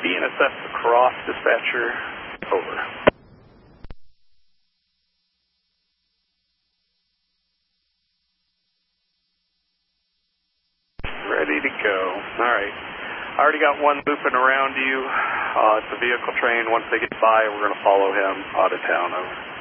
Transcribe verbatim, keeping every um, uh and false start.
D N S F across, dispatcher, over. Ready to go. All right. I already got one looping around you. Uh, it's a vehicle train. Once they get by, we're going to follow him out of town. Over.